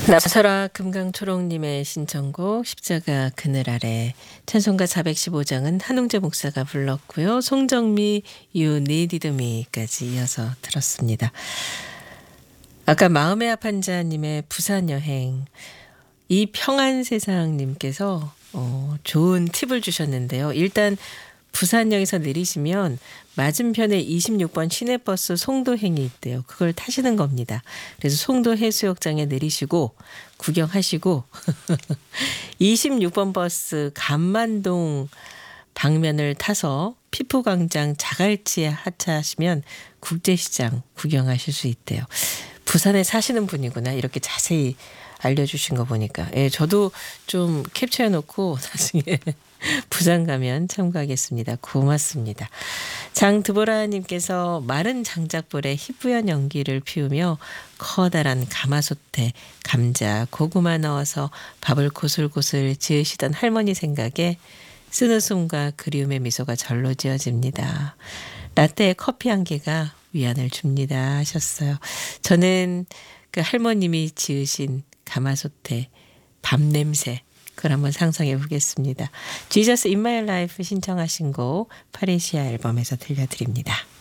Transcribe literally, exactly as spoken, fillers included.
나서라 금강초롱님의 신청곡 십자가 그늘 아래, 찬송가 사백십오 장은 한웅재 목사가 불렀고요. 송정미 You Needed Me까지 이어서 들었습니다. 아까 마음의 아판자님의 부산 여행, 이 평안 세상님께서 어, 좋은 팁을 주셨는데요. 일단 부산역에서 내리시면 맞은편에 이십육 번 시내버스 송도행이 있대요. 그걸 타시는 겁니다. 그래서 송도 해수욕장에 내리시고 구경하시고 이십육 번 버스 감만동 방면을 타서 피포광장 자갈치에 하차하시면 국제시장 구경하실 수 있대요. 부산에 사시는 분이구나, 이렇게 자세히 알려주신 거 보니까. 예, 저도 좀 캡처해놓고 나중에 부산 가면 참고하겠습니다. 고맙습니다. 장드보라님께서 마른 장작불에 희뿌연 연기를 피우며 커다란 가마솥에 감자, 고구마 넣어서 밥을 고슬고슬 지으시던 할머니 생각에 쓴웃음과 그리움의 미소가 절로 지어집니다. 라떼에 커피 한 개가 위안을 줍니다 하셨어요. 저는 그 할머님이 지으신 가마솥에 밥 냄새, 그걸 한번 상상해 보겠습니다. Jesus in my life 신청하신 곡 파리시아 앨범에서 들려드립니다.